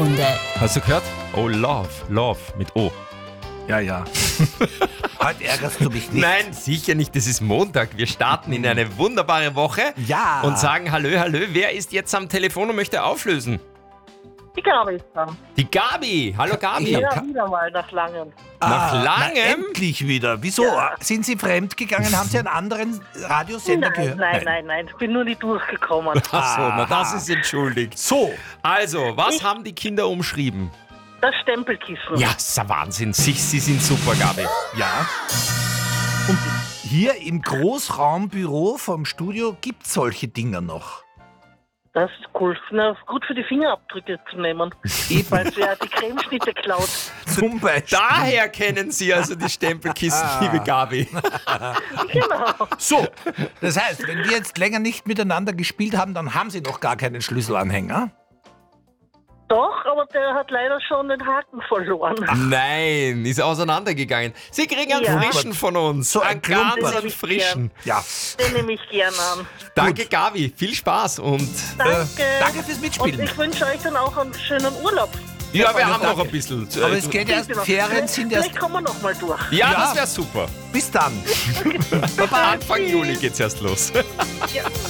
Sprechstunde. Hast du gehört? Oh, Love mit O. Ja. Heute ärgerst du mich nicht. Nein, sicher nicht. Das ist Montag. Wir starten in eine wunderbare Woche. Ja. Und sagen Hallo. Wer ist jetzt am Telefon und möchte auflösen? Die Gabi ist da. Die Gabi. Hallo Gabi. Ja, wieder mal nach langem. Nach langem? Na, endlich wieder. Wieso? Ja. Sind Sie fremd gegangen? Haben Sie einen anderen Radiosender gehört? Nein. Ich bin nur nicht durchgekommen. Ach so, na das ist entschuldigt. So, Also, was haben die Kinder umschrieben? Das Stempelkissen. Ja, ist ein Wahnsinn. Sie sind super, Gabi. ja. Und hier im Großraumbüro vom Studio gibt es solche Dinger noch. Das ist cool. Na, gut für die Fingerabdrücke zu nehmen. Weil wer die Cremeschnitte klaut. Zum Beispiel. Daher kennen Sie also die Stempelkissen, liebe Gabi. Genau. So, das heißt, wenn wir jetzt länger nicht miteinander gespielt haben, dann haben Sie noch gar keinen Schlüsselanhänger. Doch, aber der hat leider schon den Haken verloren. Nein, ist auseinandergegangen. Sie kriegen einen Ja. frischen von uns. So ein ganz Klumpert. einen frischen. Ja. Den nehme ich gern an. Danke, Gabi. Viel Spaß und Danke. Danke fürs Mitspielen. Und ich wünsche euch dann auch einen schönen Urlaub. ja, wir haben danke. noch ein bisschen. Aber es geht erst, Ferien sind erst. Vielleicht kommen wir noch mal durch. Ja, Ja. das wäre super. Bis dann. Anfang Juli geht's erst los. Ja.